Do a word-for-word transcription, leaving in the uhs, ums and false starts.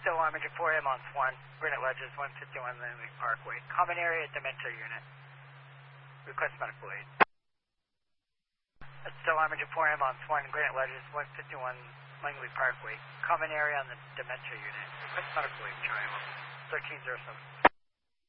Still Armiger four M on Swan, Granite Ledges, one fifty-one Langley Parkway. Common area dementia unit. Request medical aid. Still Armiger four M on Swan, Granite Ledges, one fifty-one Langley Parkway. Common area on the dementia unit. Request medical aid, Triangle. thirteen oh seven.